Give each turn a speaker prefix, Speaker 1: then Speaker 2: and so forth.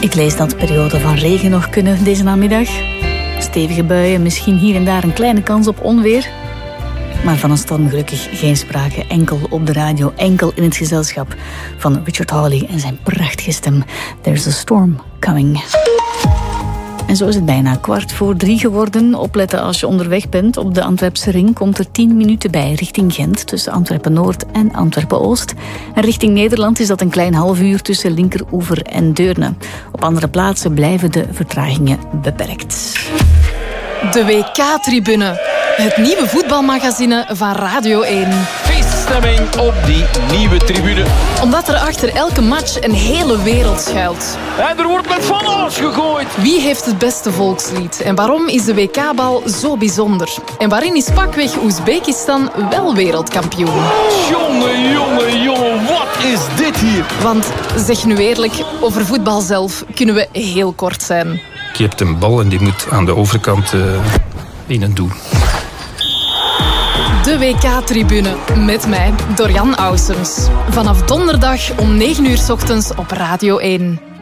Speaker 1: Ik lees dat perioden van regen nog kunnen deze namiddag. Stevige buien, misschien hier en daar een kleine kans op onweer. Maar van een storm gelukkig geen sprake. Enkel op de radio, enkel in het gezelschap van Richard Hawley en zijn prachtige stem. There's a storm coming. En zo is het bijna 2:45 geworden. Opletten als je onderweg bent. Op de Antwerpse ring komt er 10 minuten bij richting Gent, tussen Antwerpen-Noord en Antwerpen-Oost. En richting Nederland is dat een klein half uur tussen Linkeroever en Deurne. Op andere plaatsen blijven de vertragingen beperkt.
Speaker 2: De WK-tribune. Het nieuwe voetbalmagazine van Radio 1.
Speaker 3: Feeststemming op die nieuwe tribune.
Speaker 2: Omdat er achter elke match een hele wereld schuilt.
Speaker 3: En er wordt met van alles gegooid.
Speaker 2: Wie heeft het beste volkslied? En waarom is de WK-bal zo bijzonder? En waarin is pakweg Oezbekistan wel wereldkampioen?
Speaker 3: Jongen, wat is dit hier?
Speaker 2: Want, zeg nu eerlijk, over voetbal zelf kunnen we heel kort zijn.
Speaker 4: Je hebt een bal en die moet aan de overkant in een doel.
Speaker 2: De WK-tribune met mij, Dorian Ausums. Vanaf donderdag om 9:00 's ochtends op Radio 1.